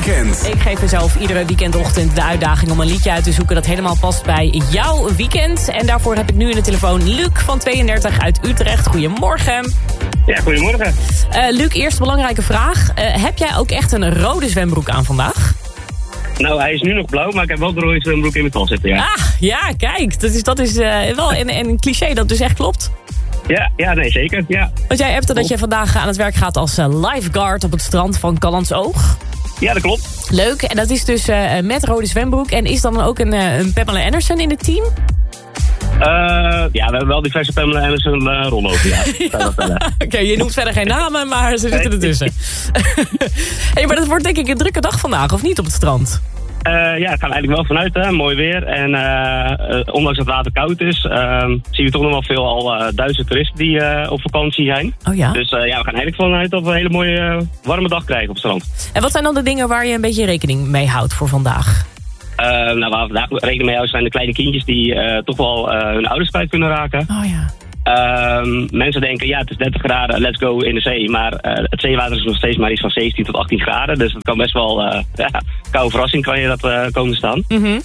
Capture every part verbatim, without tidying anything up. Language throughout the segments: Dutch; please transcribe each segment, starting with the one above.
weekend. Ik geef mezelf iedere weekendochtend de uitdaging om een liedje uit te zoeken dat helemaal past bij jouw weekend. En daarvoor heb ik nu in de telefoon Luc van tweeëndertig uit Utrecht. Goedemorgen. Ja, goedemorgen. Uh, Luc, eerst belangrijke vraag. Uh, heb jij ook echt een rode zwembroek aan vandaag? Nou, hij is nu nog blauw, maar ik heb wel de rode zwembroek in mijn tas zitten, ja. Ah, ja, kijk. Dat is, dat is uh, wel een, een cliché dat dus echt klopt. Ja, ja, nee, zeker, ja. Want jij appte dat je vandaag aan het werk gaat als uh, lifeguard op het strand van Callantsoog. Ja, dat klopt. Leuk, en dat is dus uh, met rode zwembroek. En is dan ook een, uh, een Pamela Anderson in het team? Uh, ja, we hebben wel diverse Pamela Anderson uh, rollen over, ja. ja. Oké, okay, je noemt verder geen namen, maar ze zitten ertussen. Hey, maar dat wordt denk ik een drukke dag vandaag, of niet, op het strand? Uh, ja, het gaat eigenlijk wel vanuit, hè. Mooi weer. En uh, uh, ondanks dat het water koud is, uh, zien we toch nog wel veel al uh, Duitse toeristen die uh, op vakantie zijn. Oh ja? Dus uh, ja, we gaan eigenlijk vanuit dat we een hele mooie uh, warme dag krijgen op het strand. En wat zijn dan de dingen waar je een beetje rekening mee houdt voor vandaag? Uh, nou, waar we vandaag rekening mee houden zijn de kleine kindjes die uh, toch wel uh, hun ouders kwijt kunnen raken. Oh ja. Um, mensen denken, ja, het is dertig graden, let's go in de zee. Maar uh, het zeewater is nog steeds maar iets van zeventien tot achttien graden. Dus het kan best wel, uh, ja, koude verrassing kan je dat uh, komen staan. Mm-hmm.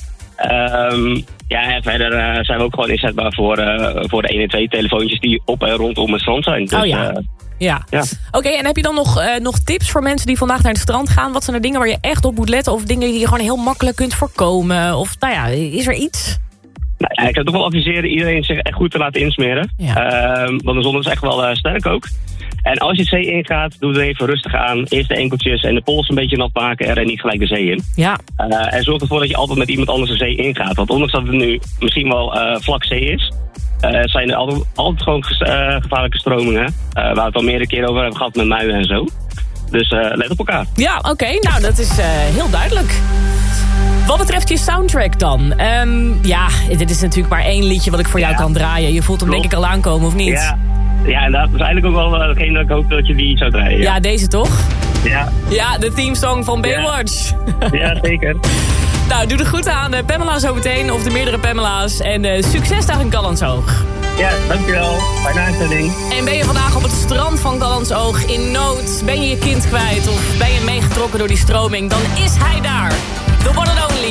Um, ja, en verder uh, zijn we ook gewoon inzetbaar voor, uh, voor de één en twee telefoontjes die op en rondom het strand zijn. Dus, oh ja. Uh, Ja. ja. Oké, okay, en heb je dan nog, uh, nog tips voor mensen die vandaag naar het strand gaan? Wat zijn er dingen waar je echt op moet letten? Of dingen die je gewoon heel makkelijk kunt voorkomen? Of nou ja, is er iets? Nou, ja, ik zou toch wel adviseren iedereen zich echt goed te laten insmeren. Ja. Uh, want de zon is echt wel uh, sterk ook. En als je de zee ingaat, doe er even rustig aan. Eerst de enkeltjes en de pols een beetje nat maken en ren niet gelijk de zee in. Ja. Uh, en zorg ervoor dat je altijd met iemand anders de zee ingaat. Want ondanks dat het nu misschien wel uh, vlak zee is, Uh, zijn er altijd, altijd gewoon ges, uh, gevaarlijke stromingen. Uh, waar we het al meerdere keren over hebben gehad met muien en zo. Dus uh, let op elkaar. Ja, oké. Okay. Nou, dat is uh, heel duidelijk. Wat betreft je soundtrack dan. Um, ja, dit is natuurlijk maar één liedje wat ik voor ja. jou kan draaien. Je voelt hem Klopt. denk ik al aankomen, of niet? Ja, ja, inderdaad. Dat is eigenlijk ook wel uh, degene dat ik hoop dat je die zou draaien. Ja, ja deze toch? Ja. Ja, de themesong van Baywatch. Ja, ja zeker. Nou, doe er goed aan. Uh, Pamela zo meteen, of de meerdere Pamela's. En uh, succes daar in Callantsoog. Ja, dankjewel. Fijne uitzending. En ben je vandaag op het strand van Callantsoog in nood? Ben je je kind kwijt of ben je meegetrokken door die stroming? Dan is hij daar. The one and only